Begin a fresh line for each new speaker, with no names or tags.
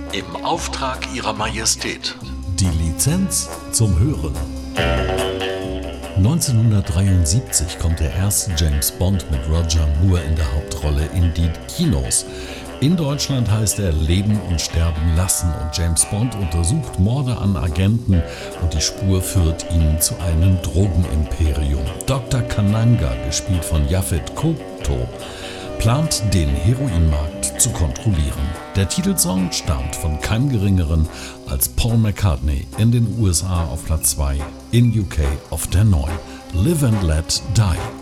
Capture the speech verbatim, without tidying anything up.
Im Auftrag Ihrer Majestät.
Die Lizenz zum Hören. neunzehnhundertdreiundsiebzig kommt der erste James Bond mit Roger Moore in der Hauptrolle in die Kinos. In Deutschland heißt er Leben und Sterben lassen und James Bond untersucht Morde an Agenten und die Spur führt ihn zu einem Drogenimperium. Doktor Kananga, gespielt von Yaphet Kotto, plant, den Heroinmarkt zu kontrollieren. Der Titelsong stammt von keinem Geringeren als Paul McCartney, in den U S A auf Platz zwei, in U K auf der neun. Live and Let Die.